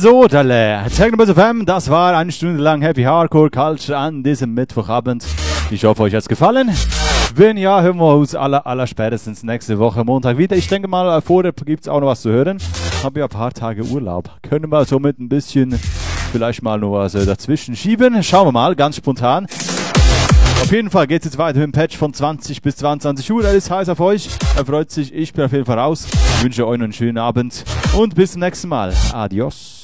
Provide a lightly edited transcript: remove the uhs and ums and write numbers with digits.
So, Techno FM, das war eine Stunde lang Happy Hardcore Culture an diesem Mittwochabend. Ich hoffe, euch hat's gefallen. Wenn ja, hören wir uns aller spätestens nächste Woche Montag wieder. Ich denke mal, vorher gibt's auch noch was zu hören. Habe ja ein paar Tage Urlaub. Können wir somit ein bisschen vielleicht mal noch was dazwischen schieben. Schauen wir mal, ganz spontan. Auf jeden Fall geht es jetzt weiter mit dem Patch von 20 bis 22 Uhr. Das ist heiß auf euch. Er freut sich. Ich bin auf jeden Fall raus. Ich wünsche euch noch einen schönen Abend und bis zum nächsten Mal. Adios.